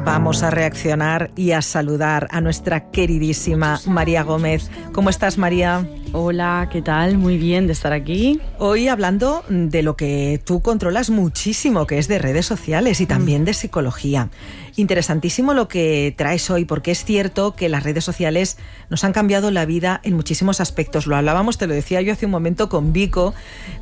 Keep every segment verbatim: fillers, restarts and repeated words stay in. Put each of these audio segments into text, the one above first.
vamos a reaccionar y a saludar a nuestra queridísima María Gómez. ¿Cómo estás, María? Hola, ¿qué tal? Muy bien de estar aquí. Hoy hablando de lo que tú controlas muchísimo, que es de redes sociales y también de psicología. Interesantísimo lo que traes hoy, porque es cierto que las redes sociales nos han cambiado la vida en muchísimos aspectos. Lo hablábamos, te lo decía yo hace un momento con Vico,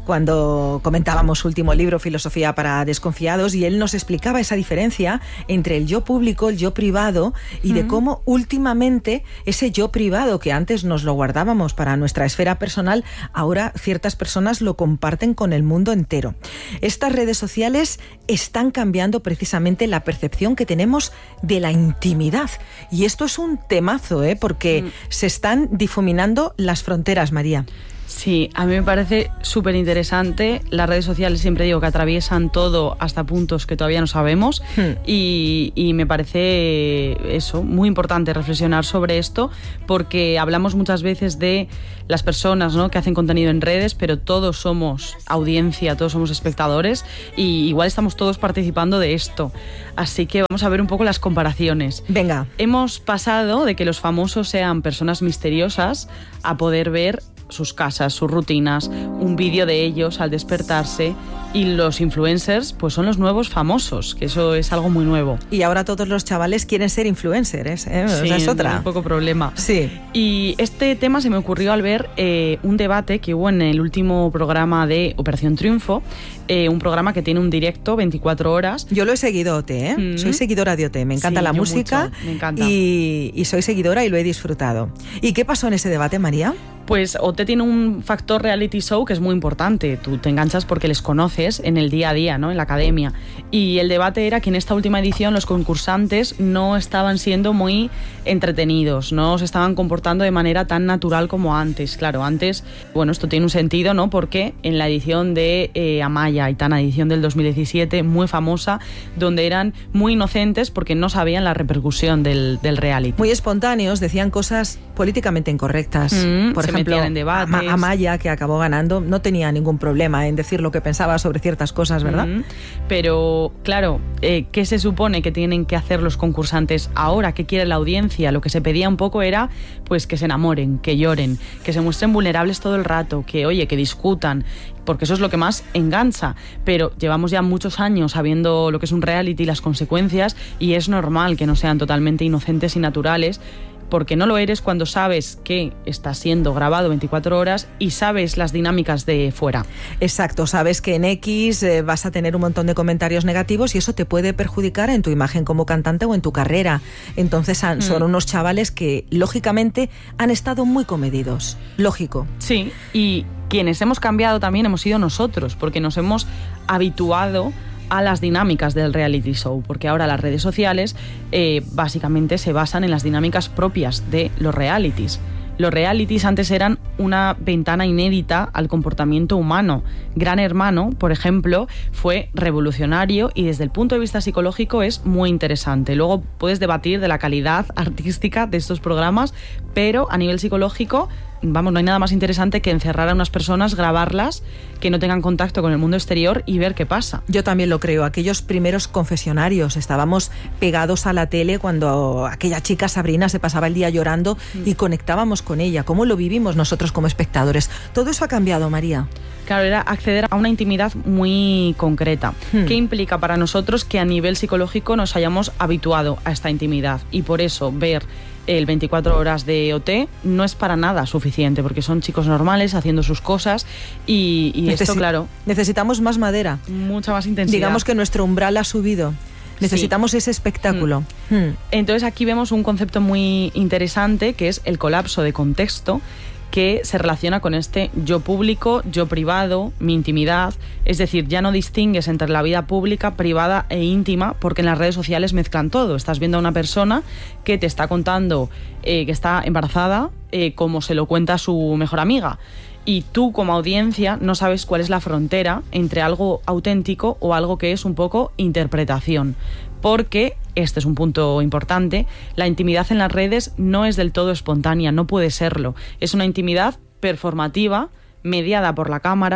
cuando comentábamos su último libro, Filosofía para Desconfiados, y él nos explicaba esa diferencia entre el yo público, el yo privado, y de cómo últimamente ese yo privado que antes nos lo guardábamos para nuestra esfera personal, ahora ciertas personas lo comparten con el mundo entero. Estas redes sociales están cambiando precisamente la percepción que tenemos de la intimidad. Y esto es un temazo, ¿eh? Porque mm. se están difuminando las fronteras, María. Sí, a mí me parece súper interesante. Las redes sociales siempre digo que atraviesan todo hasta puntos que todavía no sabemos hmm. y, y me parece eso, muy importante reflexionar sobre esto, porque hablamos muchas veces de las personas, ¿no?, que hacen contenido en redes, pero todos somos audiencia, todos somos espectadores y igual estamos todos participando de esto. Así que vamos a ver un poco las comparaciones. Venga. Hemos pasado de que los famosos sean personas misteriosas a poder ver sus casas, sus rutinas, un vídeo de ellos al despertarse, y los influencers pues son los nuevos famosos, que eso es algo muy nuevo. Y ahora todos los chavales quieren ser influencers, ¿eh? Sí, o sea, es otra. un poco problema. Sí. Y este tema se me ocurrió al ver eh, un debate que hubo en el último programa de Operación Triunfo, eh, un programa que tiene un directo veinticuatro horas. Yo lo he seguido, O T, ¿eh? Mm-hmm. Soy seguidora de O T, me encanta sí, la música mucho, me encanta. Y, y soy seguidora y lo he disfrutado. ¿Y qué pasó en ese debate, María? Pues O T tiene un factor reality show que es muy importante. Tú te enganchas porque les conoces en el día a día, ¿no?, en la academia. Y el debate era que en esta última edición los concursantes no estaban siendo muy entretenidos, no se estaban comportando de manera tan natural como antes. Claro, antes, bueno, esto tiene un sentido, ¿no?, porque en la edición de eh, Amaya, Aitana, edición del dos mil diecisiete, muy famosa, donde eran muy inocentes porque no sabían la repercusión del, del reality. Muy espontáneos, decían cosas políticamente incorrectas. Mm, Por ejemplo, en debates. Ama- Amaya, que acabó ganando, no tenía ningún problema en decir lo que pensaba sobre ciertas cosas, ¿verdad? Mm, pero, claro, eh, ¿qué se supone que tienen que hacer los concursantes ahora? ¿Qué quiere la audiencia? Lo que se pedía un poco era pues que se enamoren, que lloren, que se muestren vulnerables todo el rato, que, oye, que discutan, porque eso es lo que más engancha. Pero llevamos ya muchos años sabiendo lo que es un reality y las consecuencias, y es normal que no sean totalmente inocentes y naturales, porque no lo eres cuando sabes que está siendo grabado veinticuatro horas y sabes las dinámicas de fuera. Exacto, sabes que en X eh, vas a tener un montón de comentarios negativos y eso te puede perjudicar en tu imagen como cantante o en tu carrera. Entonces han, mm. son unos chavales que, lógicamente, han estado muy comedidos. Lógico. Sí, y quienes hemos cambiado también hemos sido nosotros, porque nos hemos habituado a las dinámicas del reality show, porque ahora las redes sociales eh, básicamente se basan en las dinámicas propias de los realities. Los realities antes eran una ventana inédita al comportamiento humano. Gran Hermano, por ejemplo, fue revolucionario y desde el punto de vista psicológico es muy interesante. Luego puedes debatir de la calidad artística de estos programas, pero a nivel psicológico, vamos, no hay nada más interesante que encerrar a unas personas, grabarlas, que no tengan contacto con el mundo exterior y ver qué pasa. Yo también lo creo. Aquellos primeros confesionarios, estábamos pegados a la tele cuando aquella chica Sabrina se pasaba el día llorando y conectábamos con ella. ¿Cómo lo vivimos nosotros como espectadores? Todo eso ha cambiado, María. Claro, era acceder a una intimidad muy concreta. Hmm. ¿Qué implica para nosotros que a nivel psicológico nos hayamos habituado a esta intimidad? Y por eso ver el veinticuatro horas de O T no es para nada suficiente, porque son chicos normales haciendo sus cosas y, y Necesi- esto, claro... Necesitamos más madera. Mucha más intensidad. Digamos que nuestro umbral ha subido. Necesitamos sí. ese espectáculo. Mm. Mm. Entonces aquí vemos un concepto muy interesante, que es el colapso de contexto, que se relaciona con este yo público, yo privado, mi intimidad. Es decir, ya no distingues entre la vida pública, privada e íntima, porque en las redes sociales mezclan todo. Estás viendo a una persona que te está contando eh, que está embarazada, eh, como se lo cuenta su mejor amiga. Y tú, como audiencia, no sabes cuál es la frontera entre algo auténtico o algo que es un poco interpretación. Porque, este es un punto importante, la intimidad en las redes no es del todo espontánea, no puede serlo. Es una intimidad performativa, mediada por la cámara,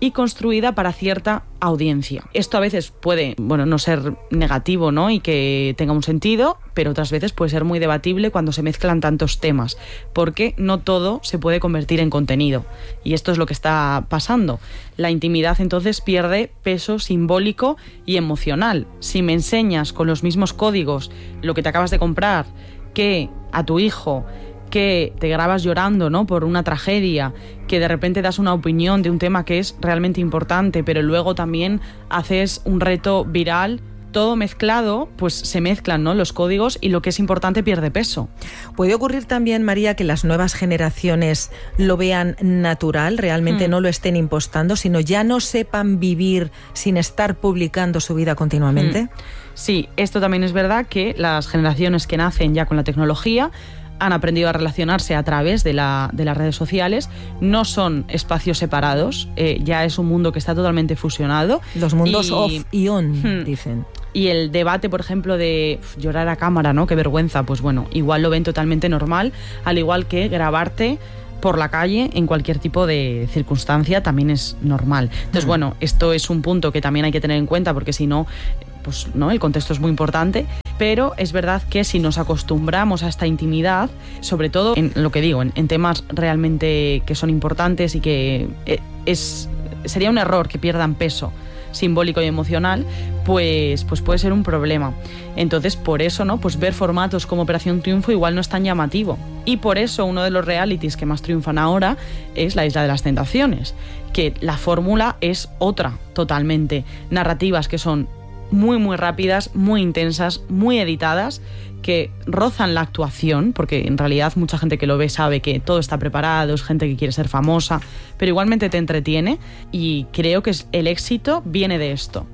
y construida para cierta audiencia. Esto a veces puede, bueno, no ser negativo, ¿no? Y que tenga un sentido, pero otras veces puede ser muy debatible cuando se mezclan tantos temas, porque no todo se puede convertir en contenido. Y esto es lo que está pasando. La intimidad entonces pierde peso simbólico y emocional. Si me enseñas con los mismos códigos lo que te acabas de comprar, que a tu hijo, que te grabas llorando, ¿no?, por una tragedia, que de repente das una opinión de un tema que es realmente importante, pero luego también haces un reto viral, todo mezclado, pues se mezclan, ¿no?, los códigos y lo que es importante pierde peso. ¿Puede ocurrir también, María, que las nuevas generaciones lo vean natural, realmente mm. no lo estén impostando, sino ya no sepan vivir sin estar publicando su vida continuamente? Mm. Sí, esto también es verdad, que las generaciones que nacen ya con la tecnología han aprendido a relacionarse a través de, la, de las redes sociales, no son espacios separados, eh, ya es un mundo que está totalmente fusionado. Los mundos y, off y on, hmm, dicen. Y el debate, por ejemplo, de uf, llorar a cámara, ¿no?, qué vergüenza, pues bueno, igual lo ven totalmente normal, al igual que grabarte por la calle en cualquier tipo de circunstancia también es normal. Entonces, hmm. bueno, esto es un punto que también hay que tener en cuenta, porque si no, pues no, el contexto es muy importante. Pero es verdad que si nos acostumbramos a esta intimidad, sobre todo en lo que digo, en, en temas realmente que son importantes y que es, sería un error que pierdan peso simbólico y emocional, pues, pues puede ser un problema. Entonces, por eso, ¿no?, pues ver formatos como Operación Triunfo igual no es tan llamativo. Y por eso uno de los realities que más triunfan ahora es La Isla de las Tentaciones, que la fórmula es otra totalmente. Narrativas que son muy muy rápidas, muy intensas, muy editadas, que rozan la actuación, porque en realidad mucha gente que lo ve sabe que todo está preparado, es gente que quiere ser famosa, pero igualmente te entretiene, y creo que el éxito viene de esto.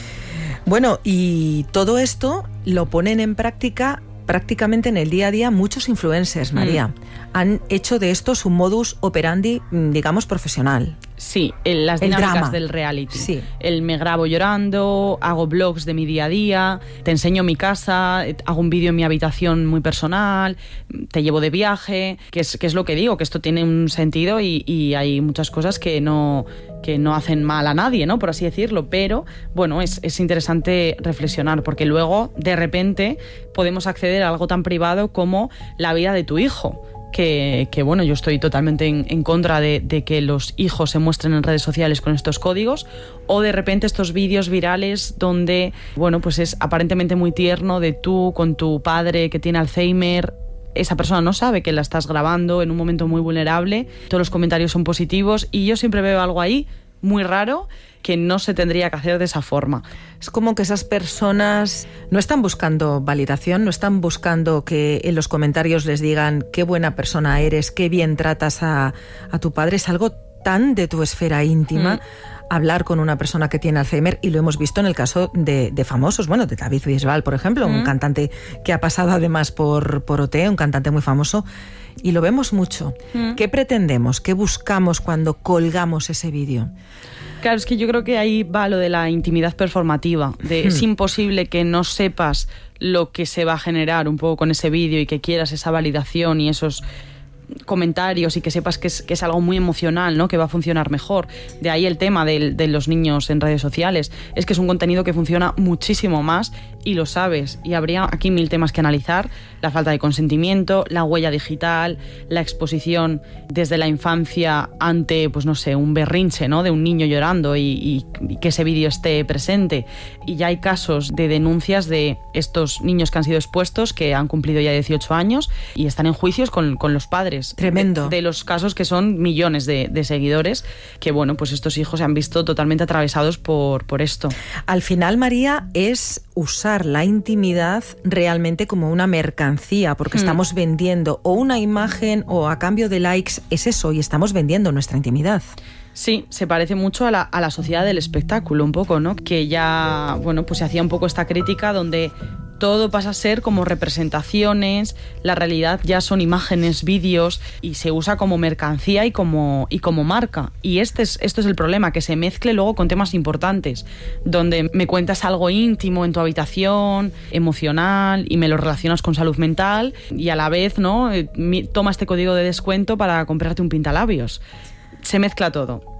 Bueno, y todo esto lo ponen en práctica prácticamente en el día a día muchos influencers, María. Mm. Han hecho de esto su modus operandi, digamos, profesional. Sí, el, las dinámicas del reality. Sí. El me grabo llorando, hago vlogs de mi día a día, te enseño mi casa, hago un vídeo en mi habitación muy personal, te llevo de viaje, que es, que es lo que digo, que esto tiene un sentido y, y hay muchas cosas que no, que no hacen mal a nadie, ¿no?, por así decirlo, pero bueno, es, es interesante reflexionar, porque luego de repente podemos acceder a algo tan privado como la vida de tu hijo. Que, que bueno, yo estoy totalmente en, en contra de, de que los hijos se muestren en redes sociales con estos códigos, o de repente estos vídeos virales donde, bueno, pues es aparentemente muy tierno de tú con tu padre que tiene Alzheimer. Esa persona no sabe que la estás grabando en un momento muy vulnerable, todos los comentarios son positivos y yo siempre veo algo ahí muy raro que no se tendría que hacer de esa forma. Es como que esas personas no están buscando validación, no están buscando que en los comentarios les digan qué buena persona eres, qué bien tratas a, a tu padre. Es algo tan de tu esfera íntima. Mm. Hablar con una persona que tiene Alzheimer, y lo hemos visto en el caso de, de famosos, bueno, de David Bisbal, por ejemplo, mm. un cantante que ha pasado además por, por O T, un cantante muy famoso, y lo vemos mucho. Mm. ¿Qué pretendemos? ¿Qué buscamos cuando colgamos ese vídeo? Claro, es que yo creo que ahí va lo de la intimidad performativa, de hmm. es imposible que no sepas lo que se va a generar un poco con ese vídeo y que quieras esa validación y esos comentarios y que sepas que es, que es algo muy emocional, ¿no?, que va a funcionar mejor. De ahí el tema de, de los niños en redes sociales. Es que es un contenido que funciona muchísimo más y lo sabes. Y habría aquí mil temas que analizar. La falta de consentimiento, la huella digital, la exposición desde la infancia ante, pues no sé, un berrinche, ¿no?, de un niño llorando y, y, y que ese vídeo esté presente. Y ya hay casos de denuncias de estos niños que han sido expuestos, que han cumplido ya dieciocho años y están en juicios con, con los padres. Tremendo. De, de los casos que son millones de, de seguidores, que bueno, pues estos hijos se han visto totalmente atravesados por, por esto. Al final, María, es usar la intimidad realmente como una mercancía, porque hmm. estamos vendiendo o una imagen o a cambio de likes, es eso, y estamos vendiendo nuestra intimidad. Sí, se parece mucho a la, a la sociedad del espectáculo un poco, ¿no? Que ya, bueno, pues se hacía un poco esta crítica donde todo pasa a ser como representaciones, la realidad ya son imágenes, vídeos, y se usa como mercancía y como, y como marca. Y este es, esto es el problema, que se mezcle luego con temas importantes, donde me cuentas algo íntimo en tu habitación, emocional, y me lo relacionas con salud mental, y a la vez, ¿no?, toma este código de descuento para comprarte un pintalabios. Se mezcla todo.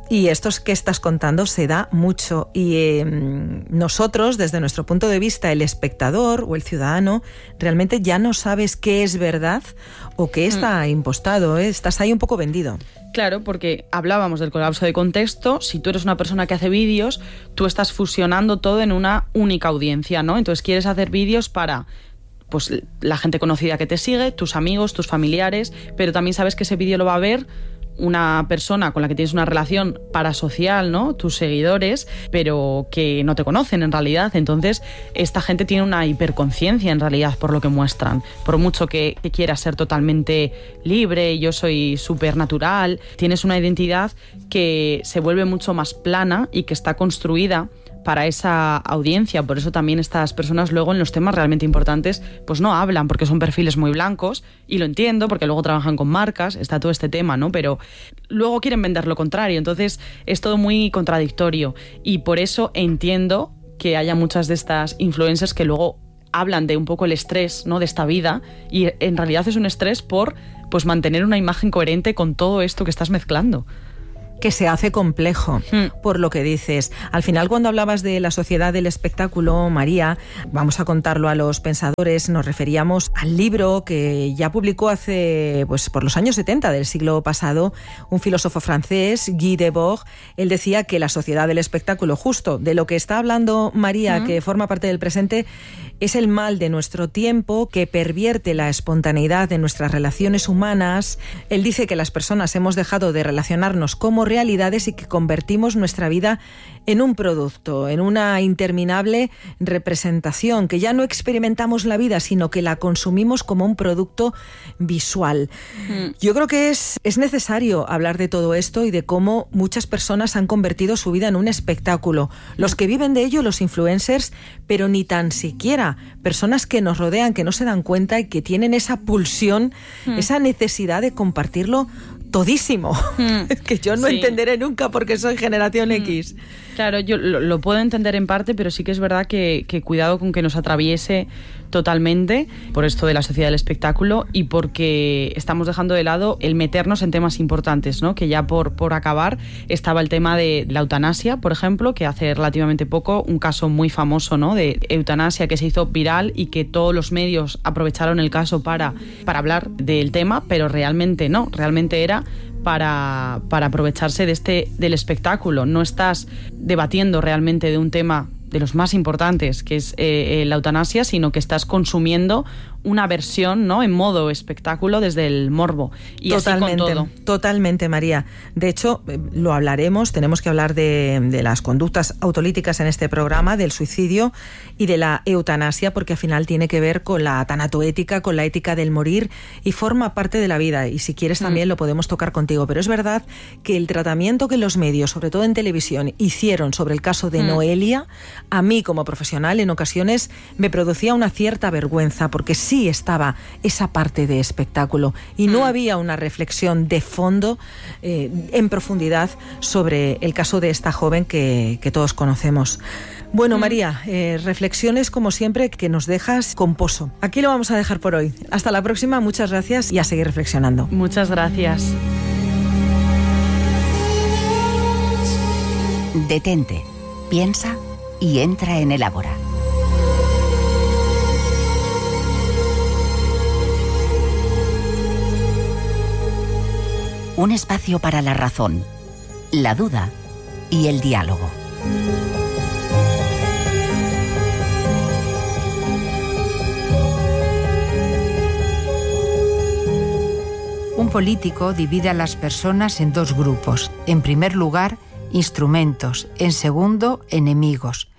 Y esto que estás contando se da mucho y eh, nosotros, desde nuestro punto de vista, el espectador o el ciudadano, realmente ya no sabes qué es verdad o qué está mm. impostado, ¿eh? Estás ahí un poco vendido. Claro, porque hablábamos del colapso de contexto. Si tú eres una persona que hace vídeos, tú estás fusionando todo en una única audiencia, ¿no? Entonces quieres hacer vídeos para pues la gente conocida que te sigue, tus amigos, tus familiares, pero también sabes que ese vídeo lo va a ver una persona con la que tienes una relación parasocial, ¿no? Tus seguidores, pero que no te conocen en realidad. Entonces, esta gente tiene una hiperconciencia en realidad por lo que muestran. Por mucho que, que quieras ser totalmente libre, yo soy súper natural, tienes una identidad que se vuelve mucho más plana y que está construida para esa audiencia. Por eso también estas personas luego en los temas realmente importantes pues no hablan, porque son perfiles muy blancos, y lo entiendo porque luego trabajan con marcas, está todo este tema, ¿no? Pero luego quieren vender lo contrario, entonces es todo muy contradictorio, y por eso entiendo que haya muchas de estas influencers que luego hablan de un poco el estrés, ¿no?, de esta vida, y en realidad es un estrés por pues mantener una imagen coherente con todo esto que estás mezclando. Que se hace complejo, mm. por lo que dices. Al final, cuando hablabas de la sociedad del espectáculo, María, vamos a contarlo a los pensadores, nos referíamos al libro que ya publicó hace, pues por los años setenta del siglo pasado, un filósofo francés, Guy Debord. Él decía que la sociedad del espectáculo, justo de lo que está hablando María, mm. que forma parte del presente, es el mal de nuestro tiempo que pervierte la espontaneidad de nuestras relaciones humanas. Él dice que las personas hemos dejado de relacionarnos como realidades y que convertimos nuestra vida en un producto, en una interminable representación, que ya no experimentamos la vida, sino que la consumimos como un producto visual. Mm. Yo creo que es, es necesario hablar de todo esto y de cómo muchas personas han convertido su vida en un espectáculo. Los que viven de ello, los influencers, pero ni tan siquiera personas que nos rodean, que no se dan cuenta y que tienen esa pulsión, mm. esa necesidad de compartirlo todísimo, mm. que yo no sí. entenderé nunca porque soy generación mm. X. Claro, yo lo, lo puedo entender en parte, pero sí que es verdad que, que cuidado con que nos atraviese totalmente por esto de la sociedad del espectáculo y porque estamos dejando de lado el meternos en temas importantes, ¿no? Que ya por, por acabar estaba el tema de la eutanasia, por ejemplo, que hace relativamente poco, un caso muy famoso, ¿no?, de eutanasia que se hizo viral y que todos los medios aprovecharon el caso para, para hablar del tema, pero realmente no, realmente era para, para aprovecharse de este, del espectáculo. No estás debatiendo realmente de un tema de los más importantes, que es eh, la eutanasia, sino que estás consumiendo una versión, ¿no?, en modo espectáculo desde el morbo. Y totalmente, así con todo. Totalmente, María. De hecho, lo hablaremos, tenemos que hablar de, de las conductas autolíticas en este programa, del suicidio y de la eutanasia, porque al final tiene que ver con la tanatoética, con la ética del morir y forma parte de la vida. Y si quieres también mm. lo podemos tocar contigo. Pero es verdad que el tratamiento que los medios, sobre todo en televisión, hicieron sobre el caso de mm. Noelia, a mí como profesional en ocasiones me producía una cierta vergüenza, porque sí estaba esa parte de espectáculo y no mm. había una reflexión de fondo eh, en profundidad sobre el caso de esta joven que, que todos conocemos. Bueno, mm. María, eh, reflexiones como siempre que nos dejas con pozo. Aquí lo vamos a dejar por hoy. Hasta la próxima, muchas gracias y a seguir reflexionando. Muchas gracias. Detente, piensa y entra en el Ágora. Un espacio para la razón, la duda y el diálogo. Un político divide a las personas en dos grupos. En primer lugar, instrumentos. En segundo, enemigos.